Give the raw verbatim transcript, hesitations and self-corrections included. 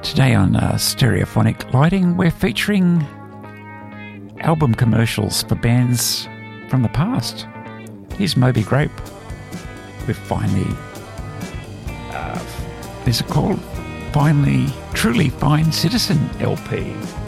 Today on uh, Stereophonic Lighting, we're featuring album commercials for bands from the past. Here's Moby Grape with Finally, uh, is it called Finally Truly Fine Citizen L P?